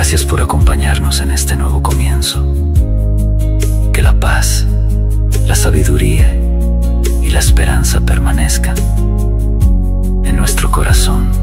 Gracias por acompañarnos en este nuevo comienzo. Que la paz, la sabiduría y la esperanza permanezcan en nuestro corazón.